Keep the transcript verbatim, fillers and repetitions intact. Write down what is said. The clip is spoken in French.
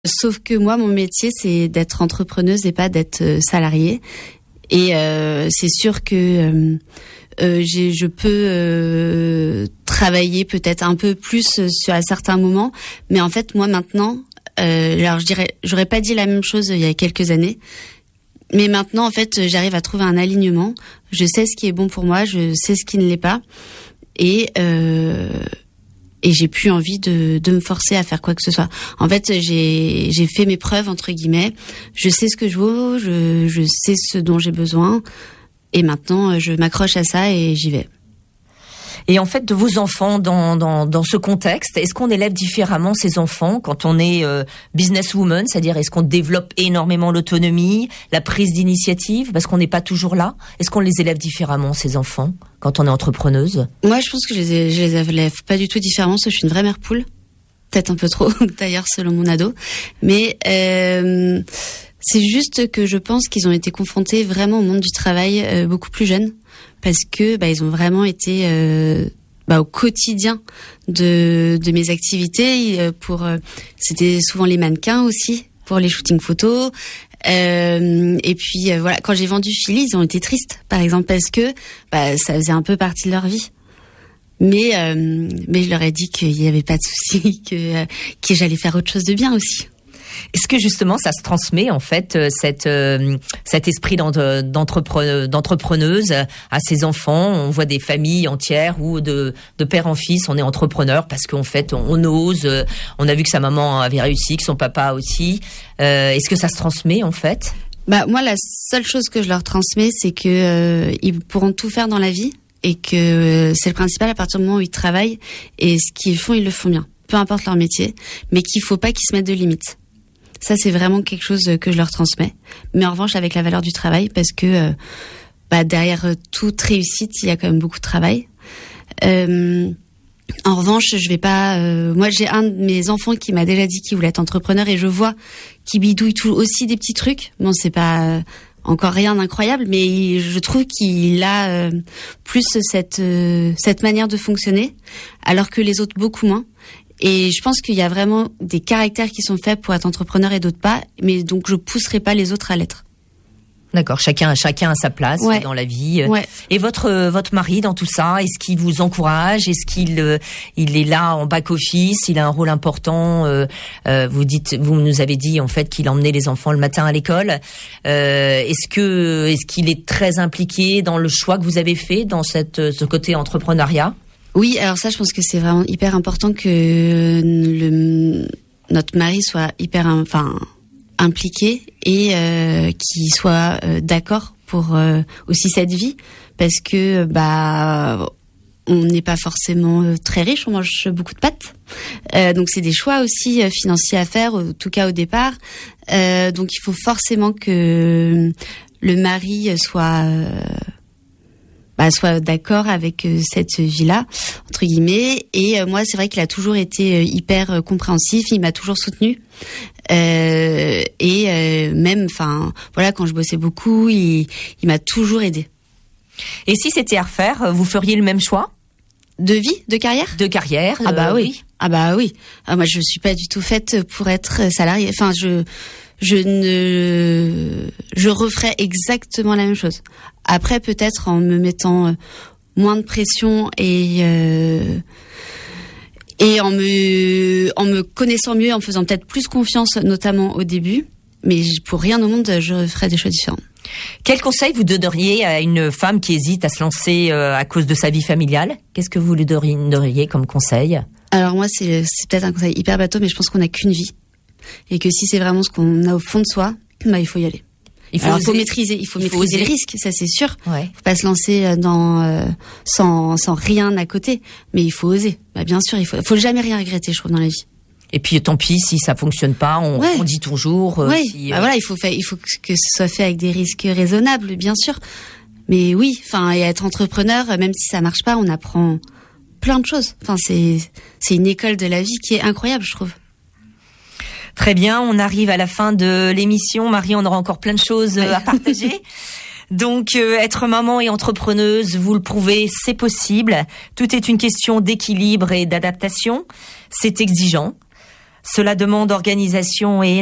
Sauf que moi, mon métier, c'est d'être entrepreneuse et pas d'être euh, salariée. Et euh, c'est sûr que euh, euh, j'ai, je peux euh, travailler peut-être un peu plus sur à certains moments, mais en fait, moi maintenant, euh, alors je dirais, j'aurais pas dit la même chose il y a quelques années, mais maintenant, en fait, j'arrive à trouver un alignement. Je sais ce qui est bon pour moi, je sais ce qui ne l'est pas, et euh, et j'ai plus envie de, de me forcer à faire quoi que ce soit. En fait, j'ai, j'ai fait mes preuves, entre guillemets. Je sais ce que je vaux, je, je sais ce dont j'ai besoin. Et maintenant, je m'accroche à ça et j'y vais. Et en fait, de vos enfants dans, dans, dans ce contexte, est-ce qu'on élève différemment ces enfants quand on est euh, businesswoman, c'est-à-dire est-ce qu'on développe énormément l'autonomie, la prise d'initiative, parce qu'on n'est pas toujours là? Est-ce qu'on les élève différemment, ces enfants, quand on est entrepreneuse? Moi, je pense que je les, je les élève pas du tout différemment, parce que je suis une vraie mère poule. Peut-être un peu trop, d'ailleurs, selon mon ado. Mais euh, c'est juste que je pense qu'ils ont été confrontés vraiment au monde du travail euh, beaucoup plus jeunes. Parce que bah, ils ont vraiment été euh, bah, au quotidien de de mes activités. Pour euh, c'était souvent les mannequins aussi pour les shootings photos. Euh, et puis euh, voilà, quand j'ai vendu Philly, ils ont été tristes, par exemple, parce que bah, ça faisait un peu partie de leur vie. Mais euh, mais je leur ai dit qu'il n'y avait pas de souci, que que j'allais faire autre chose de bien aussi. Est-ce que justement ça se transmet en fait cette euh, cet esprit d'entrepre- d'entrepreneuse à ses enfants? On voit des familles entières où de de père en fils on est entrepreneur parce qu'en fait on, on ose. On a vu que sa maman avait réussi, que son papa aussi. Euh, est-ce que ça se transmet en fait? Bah moi la seule chose que je leur transmets c'est que euh, ils pourront tout faire dans la vie et que euh, c'est le principal à partir du moment où ils travaillent et ce qu'ils font ils le font bien, peu importe leur métier, mais qu'il faut pas qu'ils se mettent de limites. Ça, c'est vraiment quelque chose que je leur transmets. Mais en revanche, avec la valeur du travail, parce que euh, bah, derrière toute réussite, il y a quand même beaucoup de travail. Euh, en revanche, je vais pas... Euh, moi, j'ai un de mes enfants qui m'a déjà dit qu'il voulait être entrepreneur et je vois qu'il bidouille tout aussi des petits trucs. Bon, c'est pas euh, encore rien d'incroyable, mais il, je trouve qu'il a euh, plus cette, euh, cette manière de fonctionner, alors que les autres, beaucoup moins. Et je pense qu'il y a vraiment des caractères qui sont faits pour être entrepreneur et d'autres pas, mais donc je pousserai pas les autres à l'être. D'accord, chacun chacun a sa place ouais. dans la vie. Ouais. Et votre votre mari dans tout ça, est-ce qu'il vous encourage? Est-ce qu'il euh, il est là en back office? Il a un rôle important. Euh, euh, vous dites, vous nous avez dit en fait qu'il emmenait les enfants le matin à l'école. Euh, est-ce que est-ce qu'il est très impliqué dans le choix que vous avez fait dans cette ce côté entrepreneuriat? Oui, alors ça, je pense que c'est vraiment hyper important que le, notre mari soit hyper, enfin, impliqué et euh, qu'il soit euh, d'accord pour euh, aussi cette vie, parce que bah on n'est pas forcément euh, très riche, on mange beaucoup de pâtes, euh, donc c'est des choix aussi euh, financiers à faire, en tout cas au départ. Euh, donc il faut forcément que le mari soit euh, Bah, soit d'accord avec euh, cette vie-là, entre guillemets. Et euh, moi, c'est vrai qu'il a toujours été euh, hyper euh, compréhensif, il m'a toujours soutenue. Euh, et euh, même, enfin, voilà, quand je bossais beaucoup, il, il m'a toujours aidée. Et si c'était à refaire, vous feriez le même choix? De vie, de carrière? De carrière. Ah bah euh, oui. oui. Ah bah oui. Ah, moi, je suis pas du tout faite pour être salariée. Enfin, je... Je ne, je referais exactement la même chose. Après, peut-être en me mettant moins de pression et euh, et en me en me connaissant mieux, en faisant peut-être plus confiance, notamment au début. Mais pour rien au monde, je ferais des choix différents. Quel conseil vous donneriez à une femme qui hésite à se lancer à cause de sa vie familiale? Qu'est-ce que vous lui donneriez comme conseil? Alors moi, c'est, c'est peut-être un conseil hyper bateau, mais je pense qu'on n'a qu'une vie. Et que si c'est vraiment ce qu'on a au fond de soi, bah, il faut y aller. Il faut, Alors, il faut maîtriser, il faut il maîtriser faut les risques, ça c'est sûr. Ouais. Faut pas se lancer dans euh, sans sans rien à côté, mais il faut oser. Bah bien sûr, il faut faut jamais rien regretter, je trouve, dans la vie. Et puis tant pis si ça fonctionne pas, on, ouais. on dit toujours. Euh, ouais. si, bah euh... voilà, il faut faire, il faut que ce soit fait avec des risques raisonnables, bien sûr. Mais oui, enfin, et être entrepreneur, même si ça marche pas, on apprend plein de choses. Enfin, c'est c'est une école de la vie qui est incroyable, je trouve. Très bien, on arrive à la fin de l'émission. Marie, on aura encore plein de choses à partager. Donc, euh, être maman et entrepreneuse, vous le prouvez, c'est possible. Tout est une question d'équilibre et d'adaptation. C'est exigeant. Cela demande organisation et